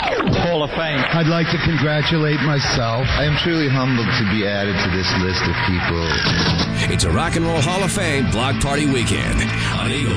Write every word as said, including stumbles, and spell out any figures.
Hall of Fame. I'd like to congratulate myself. I am truly humbled to be added to this list of people. It's a Rock and Roll Hall of Fame Block Party Weekend on Eagle